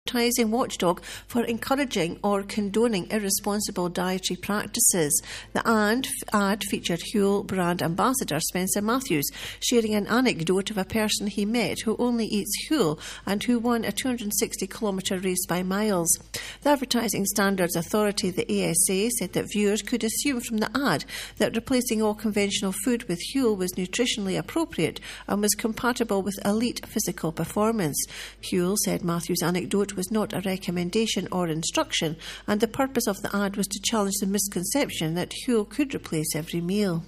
advertising watchdog for encouraging or condoning irresponsible dietary practices. The ad featured Huel brand ambassador Spencer Matthews sharing an anecdote of a person he met who only eats Huel and who won a 260-kilometre race by miles. The Advertising Standards Authority, the ASA, said that viewers could assume from the ad that replacing all conventional food with Huel was nutritionally appropriate and was compatible with elite physical performance. Huel said Matthews' anecdote was not a recommendation or instruction, and the purpose of the ad was to challenge the misconception that Huel could replace every meal.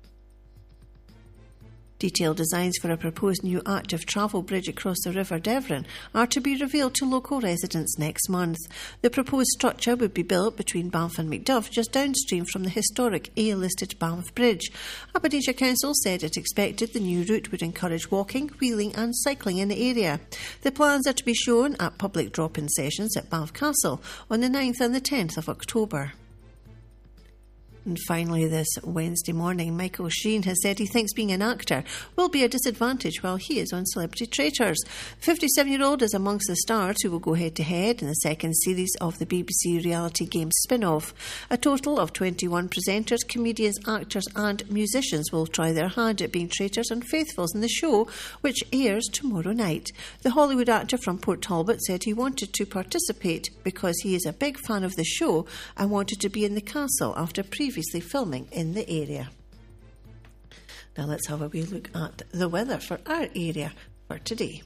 Detailed designs for a proposed new active travel bridge across the River Devon are to be revealed to local residents next month. The proposed structure would be built between Banff and Macduff, just downstream from the historic A-listed Banff Bridge. Aberdeenshire Council said it expected the new route would encourage walking, wheeling and cycling in the area. The plans are to be shown at public drop-in sessions at Banff Castle on the 9th and the 10th of October. And finally, this Wednesday morning, Michael Sheen has said he thinks being an actor will be a disadvantage while he is on Celebrity Traitors. The 57-year-old is amongst the stars who will go head-to-head in the second series of the BBC reality game spin-off. A total of 21 presenters, comedians, actors and musicians will try their hand at being traitors and faithfuls in the show, which airs tomorrow night. The Hollywood actor from Port Talbot said he wanted to participate because he is a big fan of the show and wanted to be in the castle after previously filming in the area. Now let's have a wee look at the weather for our area for today.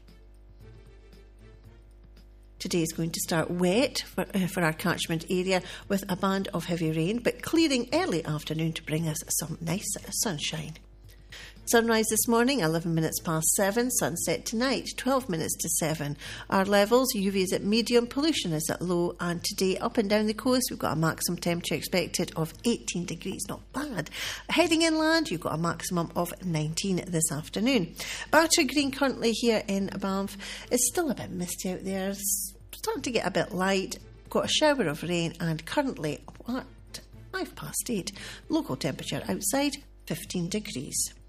Today is going to start wet for our catchment area with a band of heavy rain, but clearing early afternoon to bring us some nice sunshine. Sunrise this morning, 11 minutes past 7. Sunset tonight, 12 minutes to 7. Our levels, UV is at medium, pollution is at low, and today up and down the coast we've got a maximum temperature expected of 18 degrees, not bad. Heading inland, you've got a maximum of 19 this afternoon. Battery Green currently here in Banff. It's still a bit misty out there, it's starting to get a bit light. We've got a shower of rain, and currently at 8:05, local temperature outside 15 degrees.